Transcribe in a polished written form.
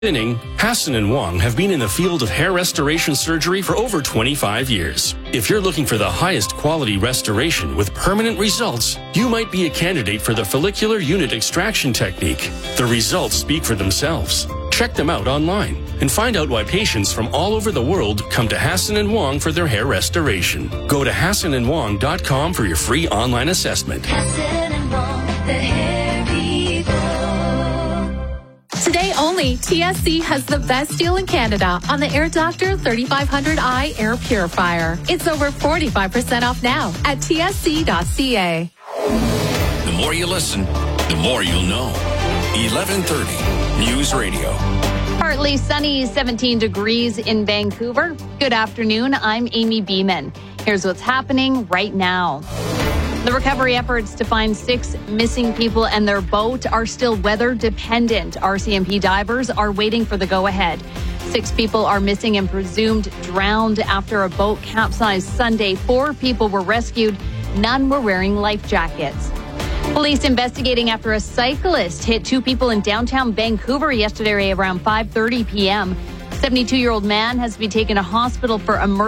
Thinning, Hassan and Wong have been in the field of hair restoration surgery for over 25 years. If you're looking for the highest quality restoration with permanent results, you might be a candidate for the follicular unit extraction technique. The results speak for themselves. Check them out online and find out why patients from all over the world come to Hassan and Wong for their hair restoration. Go to HassanandWong.com for your free online assessment. Hassan and Wong, the hair people. Today only, TSC has the best deal in Canada on the Air Doctor 3500i Air Purifier. It's over 45% off now at tsc.ca. The more you listen, the more you'll know. 1130 News Radio. Partly sunny, 17 degrees in Vancouver. Good afternoon. I'm Amy Beeman. Here's what's happening right now. The recovery efforts to find 6 missing people and their boat are still weather dependent. RCMP divers are waiting for the go-ahead. 6 people are missing and presumed drowned after a boat capsized Sunday. 4 people were rescued. None were wearing life jackets. Police investigating after a cyclist hit 2 people in downtown Vancouver yesterday around 5:30 p.m. 72-year-old man has been taken to hospital for emergency.